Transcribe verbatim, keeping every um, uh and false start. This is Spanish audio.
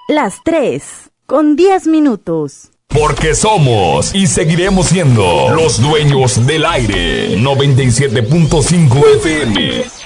Las tres, con diez minutos. Porque somos y seguiremos siendo los dueños del aire. noventa y siete punto cinco F M.